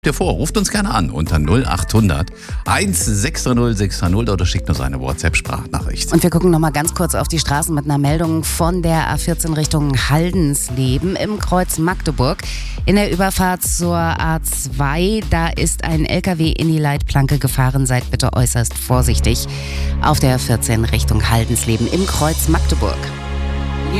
dir vor, ruft uns gerne an unter 0800 1630 630 oder schickt uns eine WhatsApp-Sprachnachricht. Und wir gucken nochmal ganz kurz auf die Straßen mit einer Meldung von der A14 Richtung Haldensleben im Kreuz Magdeburg. In der Überfahrt zur A2, da ist ein LKW in die Leitplanke gefahren. Seid bitte äußerst vorsichtig auf der A14 Richtung Haldensleben im Kreuz Magdeburg.